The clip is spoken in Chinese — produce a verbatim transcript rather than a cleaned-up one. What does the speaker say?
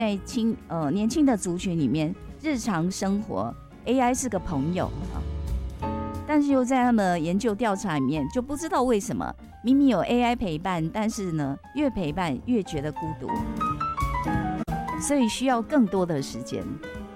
在青呃年轻的族群里面，日常生活 A I 是个朋友啊，但是又在他们的研究调查里面，就不知道为什么明明有 A I 陪伴，但是呢越陪伴越觉得孤独，所以需要更多的时间。